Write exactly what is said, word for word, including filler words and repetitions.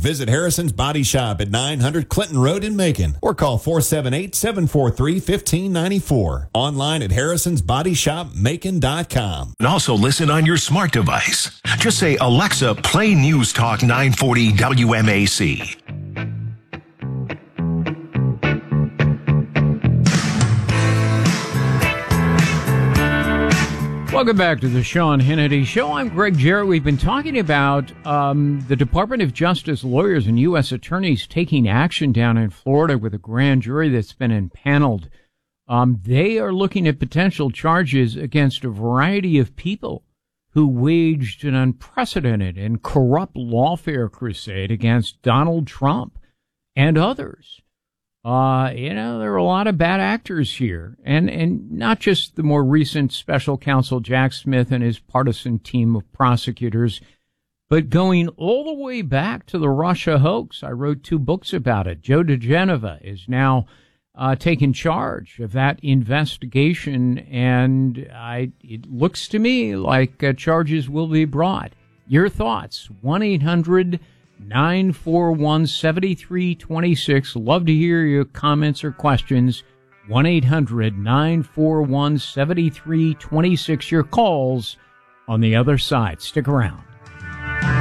Visit Harrison's Body Shop at nine hundred Clinton Road in Macon or call four seven eight, seven four three, one five nine four. Online at harrisons body shop macon dot com. And also listen on your smart device. Just say, Alexa, play News Talk nine forty W M A C. Welcome back to the Sean Hannity Show. I'm Greg Jarrett. We've been talking about um, the Department of Justice lawyers and U S attorneys taking action down in Florida with a grand jury that's been impaneled. Um, they are looking at potential charges against a variety of people who waged an unprecedented and corrupt lawfare crusade against Donald Trump and others. Uh, you know, there are a lot of bad actors here, and, and not just the more recent special counsel Jack Smith and his partisan team of prosecutors, but going all the way back to the Russia hoax. I wrote two books about it. Joe diGenova is now uh, taking charge of that investigation, and I, it looks to me like uh, charges will be brought. Your thoughts? one eight hundred nine four one, seven three two six. Love to hear your comments or questions. one eight hundred nine four one, seven three two six. Your calls on the other side. Stick around.